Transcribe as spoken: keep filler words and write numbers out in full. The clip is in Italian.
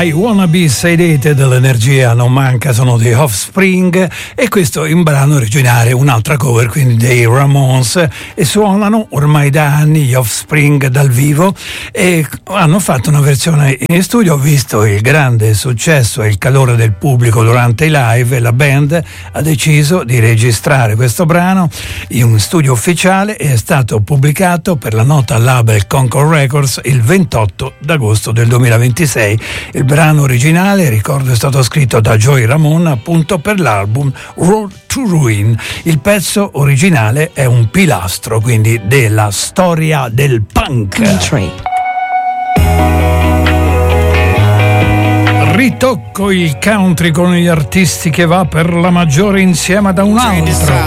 I Wanna Be Sedated, dell'energia non manca, sono dei Offspring, e questo è un brano originale, un'altra cover quindi dei Ramones, e suonano ormai da anni gli Offspring dal vivo e hanno fatto una versione in studio. Ho visto il grande successo e il calore del pubblico durante i live e la band ha deciso di registrare questo brano in un studio ufficiale e è stato pubblicato per la nota label Concord Records il ventotto d'agosto del duemilaventisei. Il brano originale, ricordo, è stato scritto da Joey Ramone appunto per l'album Road to Ruin. Il pezzo originale è un pilastro quindi della storia del punk. Country. Ritocco il country con gli artisti che va per la maggiore insieme ad un altro.